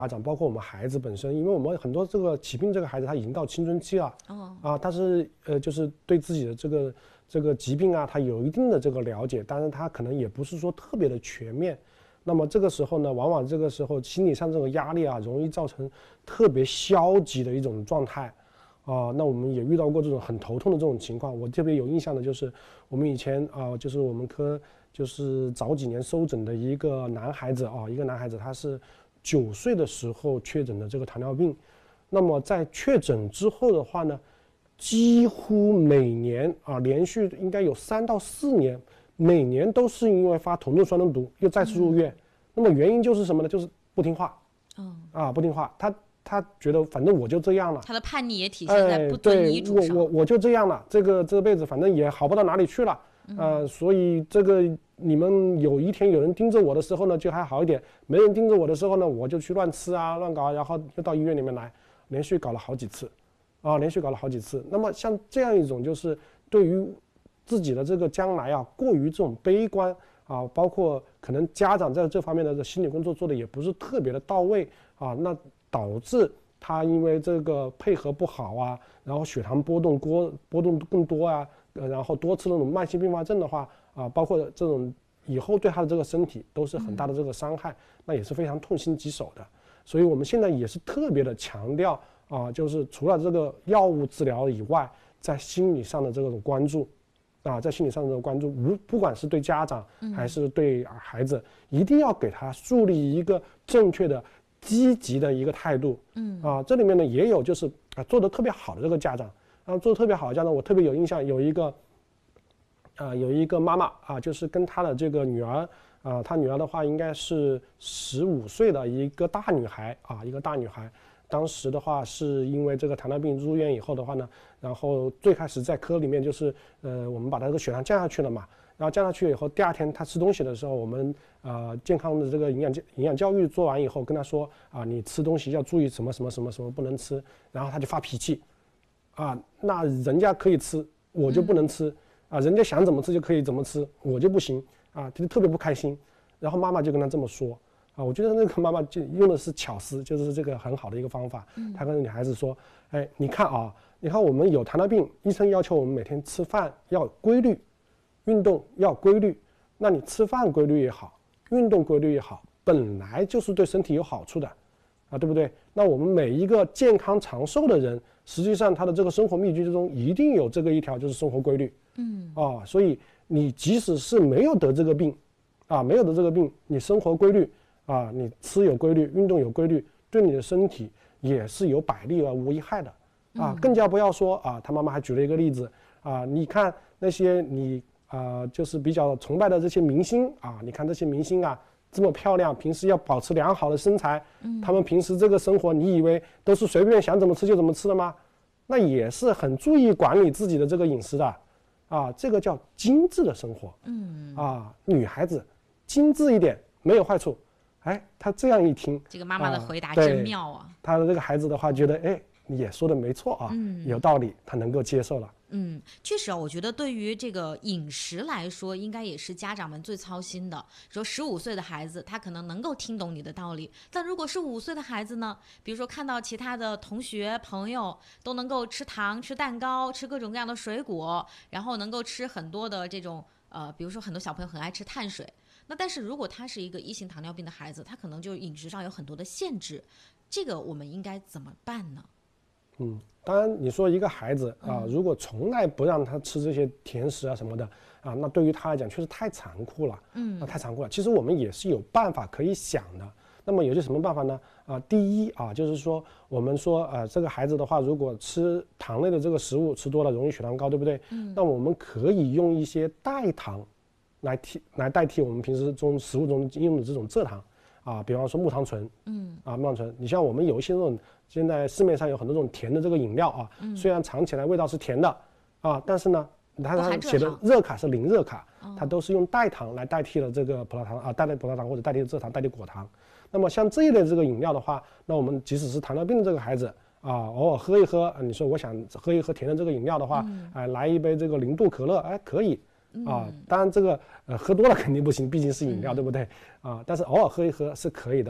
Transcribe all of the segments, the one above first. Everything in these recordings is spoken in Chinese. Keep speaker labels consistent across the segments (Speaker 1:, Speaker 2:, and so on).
Speaker 1: 家长，包括我们孩子本身，因为我们很多这个起病这个孩子他已经到青春期了，他是就是对自己的这个疾病啊，他有一定的这个了解，但是他可能也不是说特别的全面。那么这个时候呢，往往这个时候心理上这种压力啊，容易造成特别消极的一种状态。那我们也遇到过这种很头痛的这种情况。我特别有印象的就是我们以前就是我们科就是早几年收诊的一个男孩子一个男孩子他是9岁的时候确诊的这个糖尿病。那么在确诊之后的话呢，几乎每年连续应该有3到4年，每年都是因为发酮症酸中毒又再次入院。那么原因就是什么呢？就是不听话。不听话，他觉得反正我就这样了，
Speaker 2: 他的叛逆也体现在不遵医嘱上。
Speaker 1: 我就这样了，这辈子反正也好不到哪里去了。所以这个你们有一天有人盯着我的时候呢，就还好一点；没人盯着我的时候呢，我就去乱吃啊、乱搞，然后又到医院里面来，连续搞了好几次。那么像这样一种，就是对于自己的这个将来过于这种悲观包括可能家长在这方面的心理工作做的也不是特别的到位那导致他因为这个配合不好然后血糖波动更多然后多次那种慢性并发症的话包括这种以后对他的这个身体都是很大的这个伤害，那也是非常痛心疾首的。所以我们现在也是特别的强调就是除了这个药物治疗以外，在心理上的这种关注在心理上的关注，不管是对家长还是对孩子，一定要给他树立一个正确的积极的一个态度。这里面呢也有就是做得特别好的这个家长做得特别好的家长，我特别有印象，有一个妈妈就是跟她的这个女儿她女儿的话应该是15岁的一个大女孩当时的话是因为这个糖尿病入院以后的话呢，然后最开始在科里面就是我们把他这个血糖降下去了嘛，然后降下去以后，第2天他吃东西的时候，我们健康的这个营养教育做完以后跟他说你吃东西要注意什么什么什么什么不能吃，然后他就发脾气那人家可以吃我就不能吃人家想怎么吃就可以怎么吃，我就不行他就特别不开心。然后妈妈就跟他这么说我觉得那个妈妈就用的是巧思，就是这个很好的一个方法。她跟女孩子说你看我们有糖尿病，医生要求我们每天吃饭要规律，运动要规律，那你吃饭规律也好，运动规律也好，本来就是对身体有好处的对不对？那我们每一个健康长寿的人，实际上他的这个生活秘诀之中一定有这个一条，就是生活规律。所以你即使是没有得这个病你生活规律你吃有规律，运动有规律，对你的身体也是有百利而无一害的更加不要说他妈妈还举了一个例子你看那些你就是比较崇拜的这些明星你看这些明星这么漂亮，平时要保持良好的身材他们平时这个生活你以为都是随便想怎么吃就怎么吃的吗？那也是很注意管理自己的这个饮食的这个叫精致的生活女孩子精致一点没有坏处。他这样一听，
Speaker 2: 这个妈妈的回答真妙
Speaker 1: 他的这个孩子的话觉得你也说的没错有道理，他能够接受了。
Speaker 2: 确实我觉得对于这个饮食来说，应该也是家长们最操心的。说15岁的孩子，他可能能够听懂你的道理，但如果是5岁的孩子呢？比如说看到其他的同学朋友都能够吃糖、吃蛋糕、吃各种各样的水果，然后能够吃很多的这种比如说很多小朋友很爱吃碳水。那但是如果他是一个1型糖尿病的孩子，他可能就饮食上有很多的限制，这个我们应该怎么办呢？
Speaker 1: 当然你说一个孩子如果从来不让他吃这些甜食什么的那对于他来讲确实太残酷了太残酷了。其实我们也是有办法可以想的。那么有些什么办法呢第一就是说我们说这个孩子的话，如果吃糖类的这个食物吃多了容易血糖高，对不对？那我们可以用一些代糖来代替我们平时中食物中用的这种蔗糖比方说木糖醇木糖醇。你像我们有一些这种现在市面上有很多这种甜的这个饮料虽然尝起来味道是甜的但是呢它写的热卡是0热卡它都是用代糖来代替了这个葡萄糖代替葡萄糖或者代替蔗糖代替果糖。那么像这一类这个饮料的话，那我们即使是糖尿病的这个孩子偶尔喝一喝你说我想喝一喝甜的这个饮料的话来一杯这个0度可乐可以当然这个喝多了肯定不行，毕竟是饮料对不对但是偶尔喝一喝是可以的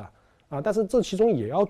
Speaker 1: 但是这其中也要